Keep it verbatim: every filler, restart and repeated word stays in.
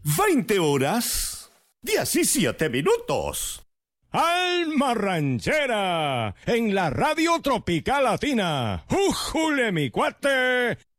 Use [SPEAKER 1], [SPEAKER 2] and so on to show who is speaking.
[SPEAKER 1] veinte horas, diecisiete minutos.
[SPEAKER 2] Alma Ranchera, en la Radio Tropical Latina. ¡Újule, mi cuate!